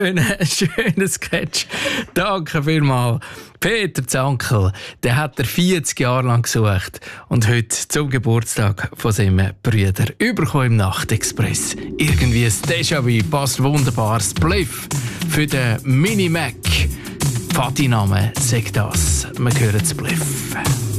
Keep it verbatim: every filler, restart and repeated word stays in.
Schöner, schöner Sketch. Danke vielmals. Peter Zankel, der hat er vierzig Jahre lang gesucht und heute zum Geburtstag von seinem Brüder überkommen im Nachtexpress. Irgendwie ein Déjà-vu, passt wunderbar. Spliff für den Mini-Mac. Vati-Name sagt das. Wir hören Spliff.